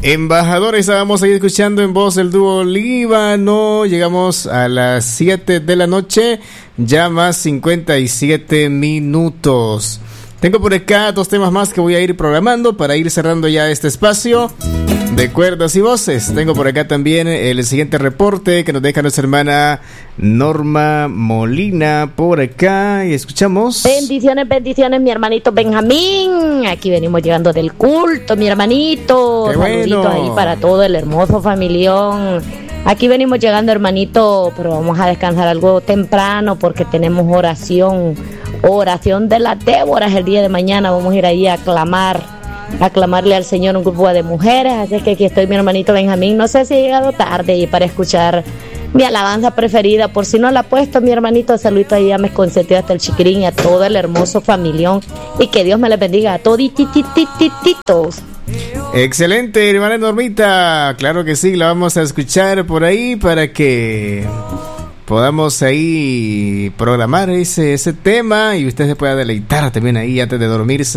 Embajadores, estábamos ahí escuchando en voz el dúo Líbano. Llegamos a las 7 de la noche, ya más 57 minutos. Tengo por acá 2 temas más que voy a ir programando para ir cerrando ya este espacio de cuerdas y voces. Tengo por acá también el siguiente reporte que nos deja nuestra hermana Norma Molina por acá y escuchamos. Bendiciones, bendiciones, mi hermanito Benjamín. Aquí venimos llegando del culto, mi hermanito. Qué Saluditos bueno. ahí para todo el hermoso familión. Aquí venimos llegando, hermanito, pero vamos a descansar algo temprano porque tenemos oración de las Déboras el día de mañana. Vamos a ir ahí a clamarle al Señor un grupo de mujeres. Así que aquí estoy, mi hermanito Benjamín. No sé si he llegado tarde y para escuchar mi alabanza preferida. Por si no la ha puesto, mi hermanito, saludito ahí a mis consentidos hasta el chiquirín y a todo el hermoso familión. Y que Dios me les bendiga a toditititititos. Excelente, hermana Normita. Claro que sí, la vamos a escuchar por ahí para que podamos ahí programar ese tema y usted se pueda deleitar también ahí antes de dormirse.